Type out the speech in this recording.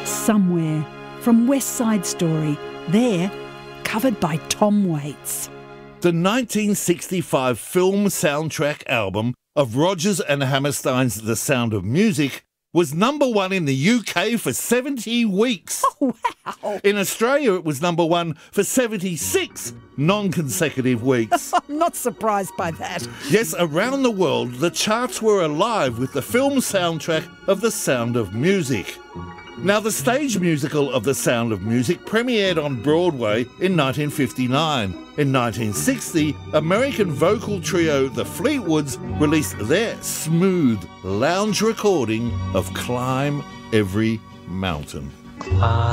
Somewhere from West Side Story. There, covered by Tom Waits. The 1965 film soundtrack album of Rodgers and Hammerstein's The Sound of Music was #1 in the UK for 70 weeks. Oh, wow. In Australia, it was #1 for 76 non-consecutive weeks. I'm not surprised by that. Yes, around the world, the charts were alive with the film soundtrack of The Sound of Music. Now, the stage musical of The Sound of Music premiered on Broadway in 1959. In 1960, American vocal trio The Fleetwoods released their smooth lounge recording of Climb Every Mountain.